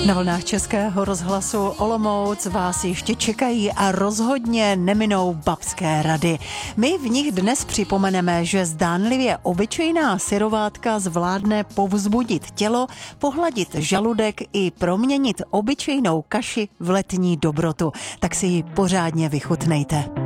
Na vlnách Českého rozhlasu Olomouc vás ještě čekají a rozhodně neminou babské rady. My v nich dnes připomeneme, že zdánlivě obyčejná syrovátka zvládne povzbudit tělo, pohladit žaludek i proměnit obyčejnou kaši v letní dobrotu. Tak si ji pořádně vychutnejte.